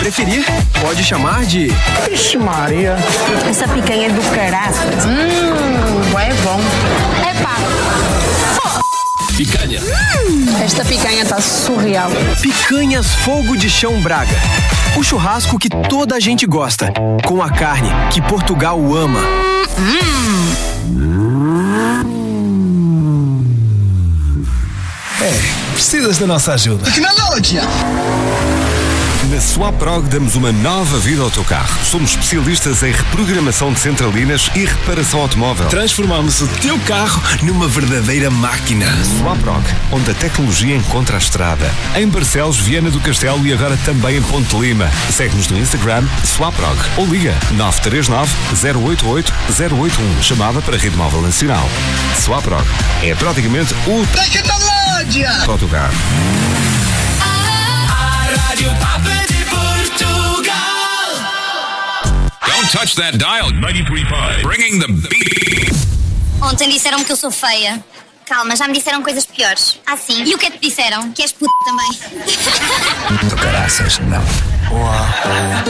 preferir, pode chamar de... Vixe Maria. Essa picanha é do caraças. É bom. Epá. Picanha. Esta picanha tá surreal. Picanhas Fogo de Chão Braga. O churrasco que toda a gente gosta, com a carne que Portugal ama. Precisas da nossa ajuda. Tecnologia! Na Swaprog damos uma nova vida ao teu carro. Somos especialistas em reprogramação de centralinas e reparação automóvel. Transformamos o teu carro numa verdadeira máquina. Swaprog, onde a tecnologia encontra a estrada. Em Barcelos, Viana do Castelo e agora também em Ponte Lima. Segue-nos no Instagram Swaprog ou liga 939-088-081. Chamada para a Rede Móvel Nacional. Swaprog é praticamente o Tecnologia! Portugal. Don't touch that dial. 93.5. Bringing the beat. Ontem disseram-me que eu sou feia. Calma, já me disseram coisas piores. Ah, sim? E o que é que te disseram? Que és puta também. Do caraças, não.